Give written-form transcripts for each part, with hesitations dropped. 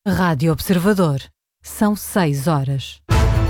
Rádio Observador. São 6 horas.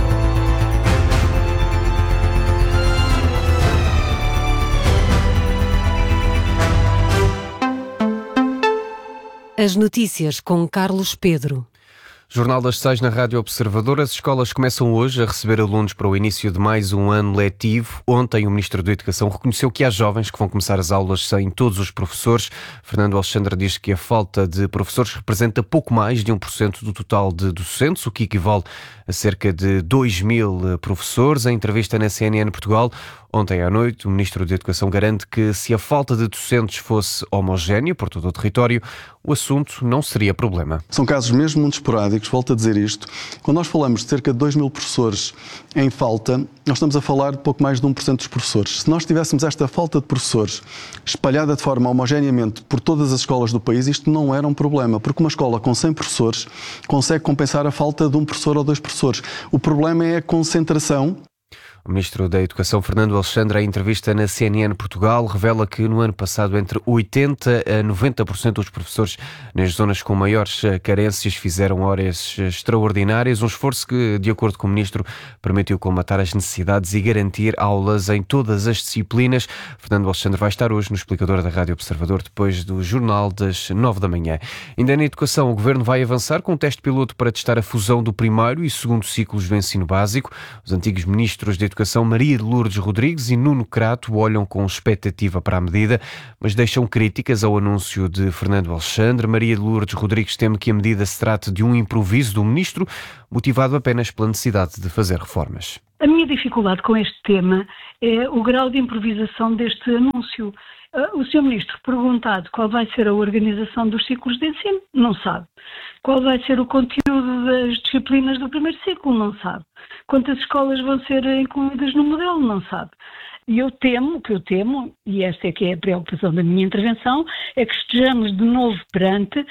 As notícias com Carlos Pedro. Jornal das 6 na Rádio Observador. As escolas começam hoje a receber alunos para o início de mais um ano letivo. Ontem, o Ministro da Educação reconheceu que há jovens que vão começar as aulas sem todos os professores. Fernando Alexandre diz que a falta de professores representa pouco mais de 1% do total de docentes, o que equivale a cerca de 2.000 professores. Em entrevista na CNN Portugal, ontem à noite, o Ministro da Educação garante que se a falta de docentes fosse homogénea por todo o território, o assunto não seria problema. São casos mesmo muito esporádicos, volto a dizer isto. Quando nós falamos de cerca de 2.000 professores em falta, nós estamos a falar de pouco mais de 1% dos professores. Se nós tivéssemos esta falta de professores espalhada de forma homogeneamente por todas as escolas do país, isto não era um problema, porque uma escola com 100 professores consegue compensar a falta de um professor ou dois professores. O problema é a concentração. O Ministro da Educação, Fernando Alexandre, em entrevista na CNN Portugal, revela que no ano passado entre 80% a 90% dos professores nas zonas com maiores carências fizeram horas extraordinárias, um esforço que, de acordo com o Ministro, permitiu colmatar as necessidades e garantir aulas em todas as disciplinas. Fernando Alexandre vai estar hoje no explicador da Rádio Observador, depois do jornal das 9 da manhã. Ainda na educação, o Governo vai avançar com um teste piloto para testar a fusão do primeiro e segundo ciclos do ensino básico. Os antigos ministros de Educação, Maria de Lourdes Rodrigues e Nuno Crato, olham com expectativa para a medida, mas deixam críticas ao anúncio de Fernando Alexandre. Maria de Lourdes Rodrigues teme que a medida se trate de um improviso do ministro, motivado apenas pela necessidade de fazer reformas. A minha dificuldade com este tema é o grau de improvisação deste anúncio. O Sr. Ministro, perguntado qual vai ser a organização dos ciclos de ensino, não sabe. Qual vai ser o conteúdo das disciplinas do primeiro ciclo, não sabe. Quantas escolas vão ser incluídas no modelo, não sabe. E o que eu temo, e esta é que é a preocupação da minha intervenção, é que estejamos de novo perante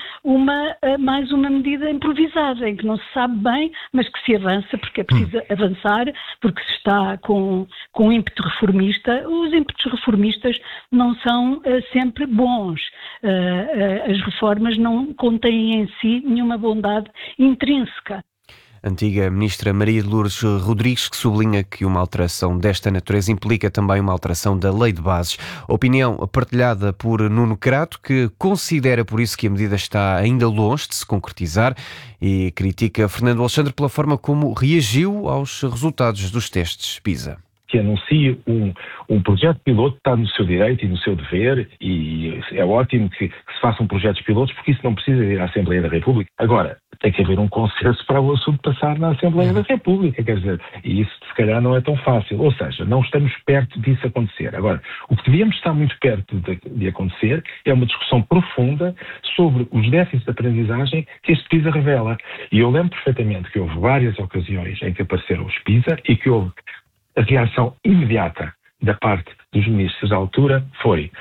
mais uma medida improvisada, em que não se sabe bem, mas que se avança, porque é preciso avançar, porque se está com ímpeto reformista. Os ímpetos reformistas não são sempre bons. As reformas não contêm em si nenhuma bondade intrínseca. Antiga ministra Maria de Lourdes Rodrigues, que sublinha que uma alteração desta natureza implica também uma alteração da lei de bases. Opinião partilhada por Nuno Crato, que considera por isso que a medida está ainda longe de se concretizar e critica Fernando Alexandre pela forma como reagiu aos resultados dos testes PISA. Que anuncie um projeto piloto está no seu direito e no seu dever, e é ótimo que se façam projetos pilotos, porque isso não precisa ir à Assembleia da República. Agora, tem que haver um consenso para o assunto passar na Assembleia da República, quer dizer, e isso se calhar não é tão fácil, ou seja, não estamos perto disso acontecer. Agora, o que devíamos estar muito perto de acontecer é uma discussão profunda sobre os déficits de aprendizagem que este PISA revela. E eu lembro perfeitamente que houve várias ocasiões em que apareceram os PISA e que houve a reação imediata da parte dos ministros da altura foi: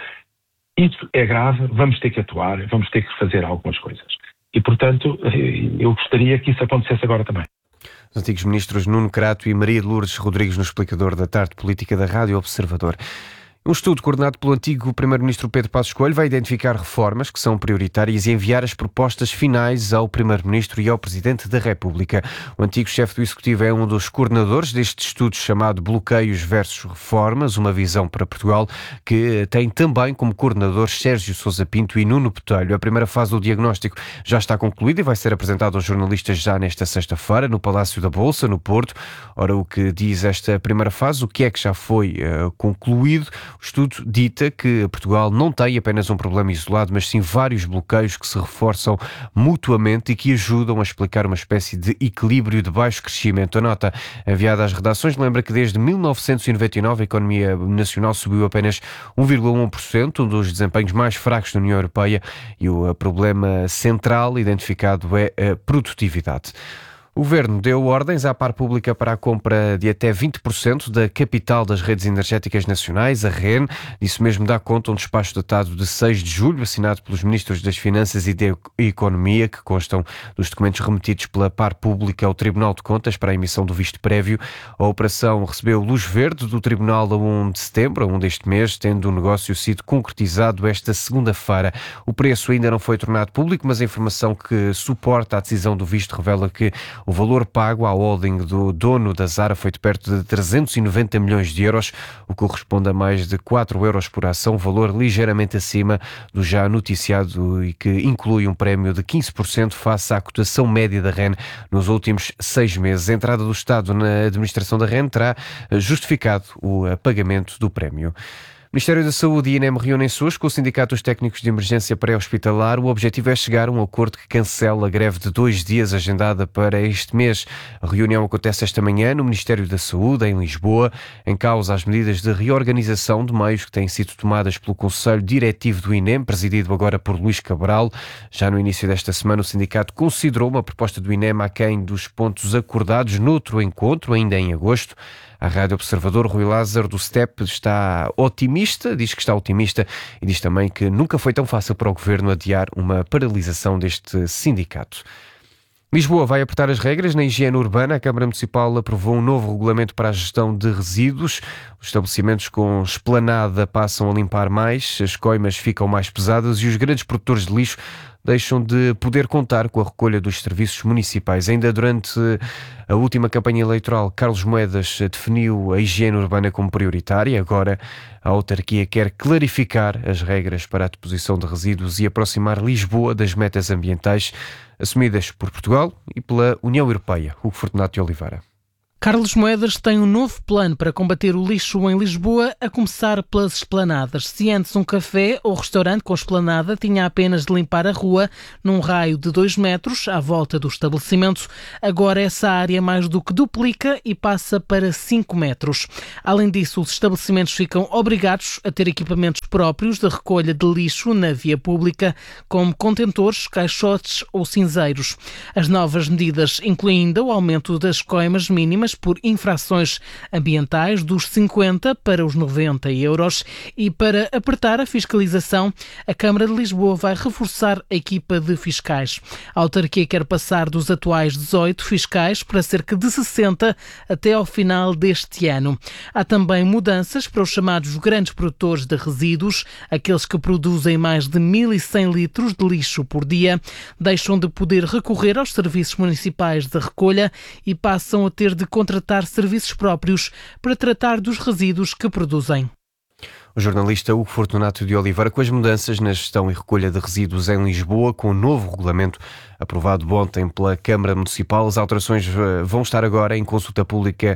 isso é grave, vamos ter que atuar, vamos ter que fazer algumas coisas. E, portanto, eu gostaria que isso acontecesse agora também. Os antigos ministros Nuno Crato e Maria de Lourdes Rodrigues no explicador da tarde política da Rádio Observador. Um estudo coordenado pelo antigo Primeiro-Ministro Pedro Passos Coelho vai identificar reformas que são prioritárias e enviar as propostas finais ao Primeiro-Ministro e ao Presidente da República. O antigo chefe do Executivo é um dos coordenadores deste estudo chamado Bloqueios versus Reformas, uma visão para Portugal, que tem também como coordenadores Sérgio Sousa Pinto e Nuno Botelho. A primeira fase do diagnóstico já está concluída e vai ser apresentada aos jornalistas já nesta sexta-feira, no Palácio da Bolsa, no Porto. Ora, o que diz esta primeira fase? O que é que já foi concluído? O estudo dita que Portugal não tem apenas um problema isolado, mas sim vários bloqueios que se reforçam mutuamente e que ajudam a explicar uma espécie de equilíbrio de baixo crescimento. A nota enviada às redações lembra que desde 1999 a economia nacional subiu apenas 1,1%, um dos desempenhos mais fracos da União Europeia, e o problema central identificado é a produtividade. O Governo deu ordens à par pública para a compra de até 20% da capital das redes energéticas nacionais, a REN. Disso mesmo dá conta um despacho datado de 6 de julho, assinado pelos Ministros das Finanças e da Economia, que constam dos documentos remetidos pela par pública ao Tribunal de Contas para a emissão do visto prévio. A operação recebeu luz verde do Tribunal a 1 de setembro, a 1 deste mês, tendo o negócio sido concretizado esta segunda-feira. O preço ainda não foi tornado público, mas a informação que suporta a decisão do visto revela que o valor pago à holding do dono da Zara foi de perto de 390 milhões de euros, o que corresponde a mais de 4 euros por ação, valor ligeiramente acima do já noticiado e que inclui um prémio de 15% face à cotação média da REN nos últimos 6 meses. A entrada do Estado na administração da REN terá justificado o pagamento do prémio. O Ministério da Saúde e INEM reúnem-se hoje com o Sindicato dos Técnicos de Emergência Pré-Hospitalar. O objetivo é chegar a um acordo que cancela a greve de 2 dias agendada para este mês. A reunião acontece esta manhã no Ministério da Saúde, em Lisboa. Em causa as medidas de reorganização de meios que têm sido tomadas pelo Conselho Diretivo do INEM, presidido agora por Luís Cabral. Já no início desta semana, o sindicato considerou uma proposta do INEM aquém dos pontos acordados noutro encontro, ainda em agosto. A Rádio Observador, Rui Lázaro, do STEP, está otimista, diz que está otimista e diz também que nunca foi tão fácil para o Governo adiar uma paralisação deste sindicato. Lisboa vai apertar as regras na higiene urbana. A Câmara Municipal aprovou um novo regulamento para a gestão de resíduos. Os estabelecimentos com esplanada passam a limpar mais, as coimas ficam mais pesadas e os grandes produtores de lixo deixam de poder contar com a recolha dos serviços municipais. Ainda durante a última campanha eleitoral, Carlos Moedas definiu a higiene urbana como prioritária. Agora, a autarquia quer clarificar as regras para a deposição de resíduos e aproximar Lisboa das metas ambientais assumidas por Portugal e pela União Europeia. Hugo Fortunato de Oliveira. Carlos Moedas tem um novo plano para combater o lixo em Lisboa, a começar pelas esplanadas. Se antes um café ou restaurante com esplanada tinha apenas de limpar a rua num raio de 2 metros à volta do estabelecimento, agora essa área mais do que duplica e passa para 5 metros. Além disso, os estabelecimentos ficam obrigados a ter equipamentos próprios de recolha de lixo na via pública, como contentores, caixotes ou cinzeiros. As novas medidas incluem ainda o aumento das coimas mínimas por infrações ambientais dos 50 para os 90 euros e para apertar a fiscalização, a Câmara de Lisboa vai reforçar a equipa de fiscais. A autarquia quer passar dos atuais 18 fiscais para cerca de 60 até ao final deste ano. Há também mudanças para os chamados grandes produtores de resíduos, aqueles que produzem mais de 1.100 litros de lixo por dia, deixam de poder recorrer aos serviços municipais de recolha e passam a ter de contratar serviços próprios para tratar dos resíduos que produzem. O jornalista Hugo Fortunato de Oliveira, com as mudanças na gestão e recolha de resíduos em Lisboa, com o novo regulamento aprovado ontem pela Câmara Municipal. As alterações vão estar agora em consulta pública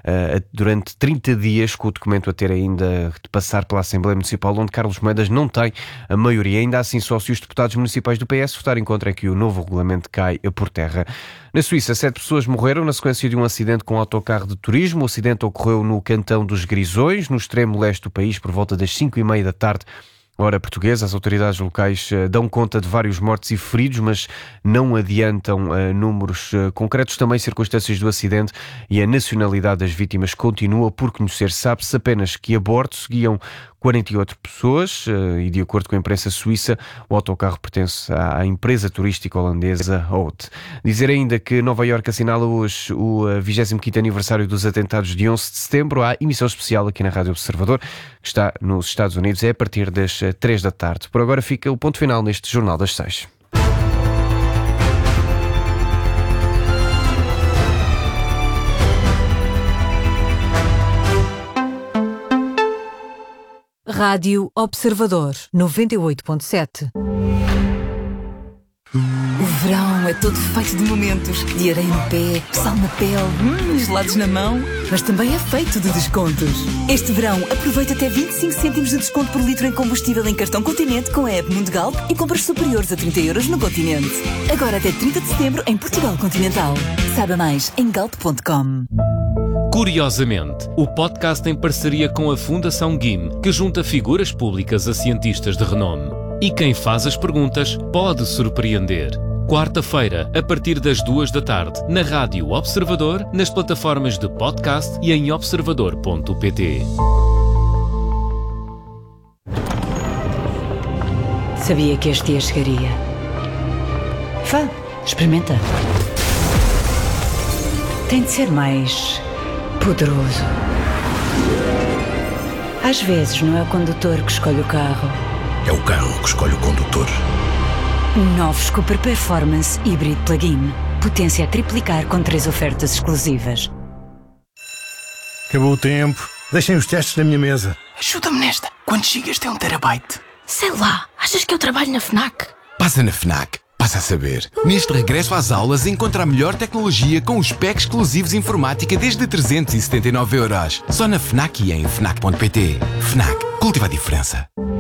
durante 30 dias, com o documento a ter ainda de passar pela Assembleia Municipal, onde Carlos Moedas não tem a maioria. Ainda assim, só se os deputados municipais do PS votarem contra que o novo regulamento cai por terra. Na Suíça, 7 pessoas morreram na sequência de um acidente com um autocarro de turismo. O acidente ocorreu no cantão dos Grisões, no extremo leste do país, por volta das 5h30 da tarde. Hora portuguesa, as autoridades locais dão conta de vários mortos e feridos, mas não adiantam números concretos. Também circunstâncias do acidente e a nacionalidade das vítimas continua por conhecer. Sabe-se apenas que a bordo seguiam 48 pessoas e, de acordo com a imprensa suíça, o autocarro pertence à empresa turística holandesa Hout. Dizer ainda que Nova Iorque assinala hoje o 25º aniversário dos atentados de 11 de setembro. Há emissão especial aqui na Rádio Observador, que está nos Estados Unidos, é a partir das 3 da tarde. Por agora fica o ponto final neste Jornal das 6. Rádio Observador 98.7. O verão é todo feito de momentos, de areia no pé, sal na pele, gelados na mão, mas também é feito de descontos. Este verão aproveita até 25 cêntimos de desconto por litro em combustível em cartão Continente com a app Mundo Galp e compras superiores a 30 euros no Continente. Agora até 30 de setembro em Portugal Continental. Saiba mais em galp.com. Curiosamente, o podcast em parceria com a Fundação GIM, que junta figuras públicas a cientistas de renome. E quem faz as perguntas pode surpreender. quarta-feira, a partir das 2 da tarde, na Rádio Observador, nas plataformas de podcast e em observador.pt. Sabia que este dia chegaria. Vá, experimenta. Tem de ser mais poderoso. Às vezes não é o condutor que escolhe o carro. É o carro que escolhe o condutor. Novos Cooper Performance Hybrid Plug-in. Potência a triplicar com 3 ofertas exclusivas. Acabou o tempo. Deixem os testes na minha mesa. Ajuda-me nesta. Quantos gigas tem 1 terabyte? Sei lá. Achas que eu trabalho na FNAC? Passa na FNAC. Passa a saber. Neste regresso às aulas, encontra a melhor tecnologia com os packs exclusivos de informática desde 379 €. Só na FNAC e em FNAC.pt. FNAC. Cultiva a diferença.